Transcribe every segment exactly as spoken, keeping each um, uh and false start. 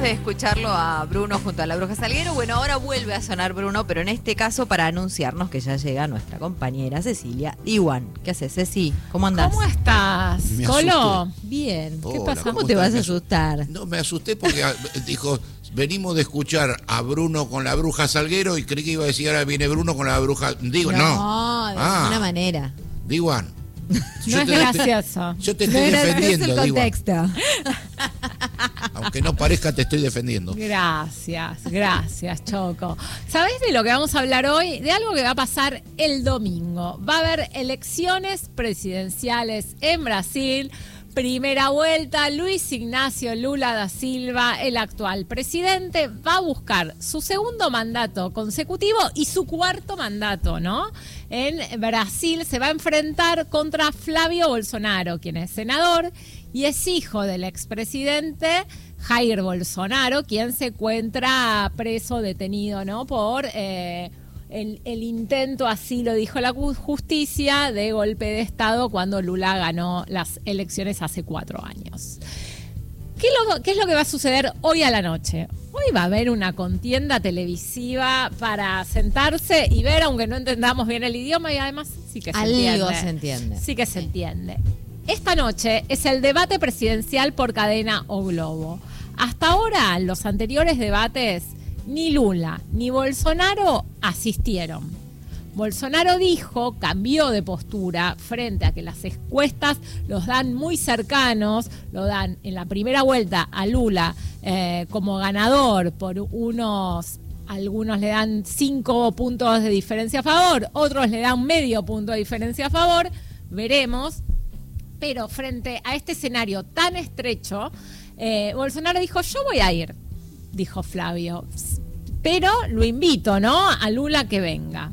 de escucharlo a Bruno junto a la Bruja Salguero, bueno, ahora vuelve a sonar Bruno, pero en este caso para anunciarnos que ya llega nuestra compañera Cecilia Diwan. ¿Qué haces, Ceci? ¿Cómo andás? ¿Cómo estás, Me Colo? asusté. Bien. ¿Qué Hola, pasa? ¿Cómo ¿cómo te estás? vas a Me asustar? No, me asusté porque dijo, venimos de escuchar a Bruno con la Bruja Salguero y creí que iba a decir ahora viene Bruno con la Bruja. Digo, no. No, de Ah. ninguna manera. Diwan. No es gracioso. Yo te No estoy era defendiendo, el Diwan. contexto. Aunque no parezca, te estoy defendiendo. Gracias, gracias, Choco. ¿Sabés de lo que vamos a hablar hoy? De algo que va a pasar el domingo. Va a haber elecciones presidenciales en Brasil. Primera vuelta, Luis Ignacio Lula da Silva, el actual presidente, va a buscar su segundo mandato consecutivo y su cuarto mandato, ¿no? En Brasil se va a enfrentar contra Flavio Bolsonaro, quien es senador y es hijo del expresidente Jair Bolsonaro, quien se encuentra preso, detenido, ¿no? Por... Eh, El, el intento, así lo dijo la justicia, de golpe de Estado cuando Lula ganó las elecciones hace cuatro años. ¿Qué, lo, ¿Qué es lo que va a suceder hoy a la noche? Hoy va a haber una contienda televisiva para sentarse y ver, aunque no entendamos bien el idioma, y además sí que se Algo entiende. se entiende. Sí que se entiende. Esta noche es el debate presidencial por cadena o globo. Hasta ahora, los anteriores debates, ni Lula ni Bolsonaro asistieron. Bolsonaro dijo, cambió de postura frente a que las encuestas los dan muy cercanos, lo dan en la primera vuelta a Lula eh, como ganador por unos, algunos le dan cinco puntos de diferencia a favor, otros le dan medio punto de diferencia a favor, veremos. Pero frente a este escenario tan estrecho, eh, Bolsonaro dijo, yo voy a ir. Dijo Flavio, pero lo invito, ¿no? A Lula que venga.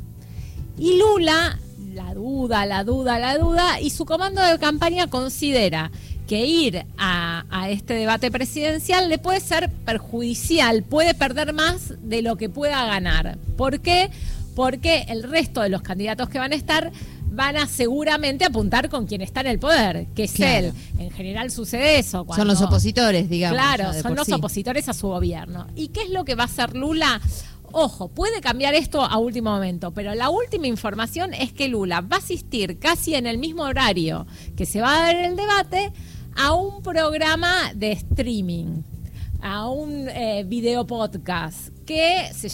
Y Lula, la duda, la duda, la duda, y su comando de campaña considera que ir a, a este debate presidencial le puede ser perjudicial, puede perder más de lo que pueda ganar. ¿Por qué? Porque el resto de los candidatos que van a estar van a seguramente apuntar con quien está en el poder, que es Claro. él. En general sucede eso. Cuando, Son los opositores, digamos. Claro, ya de son por los sí. opositores a su gobierno. ¿Y qué es lo que va a hacer Lula? Ojo, puede cambiar esto a último momento, pero la última información es que Lula va a asistir casi en el mismo horario que se va a dar el debate a un programa de streaming, a un eh, video podcast que se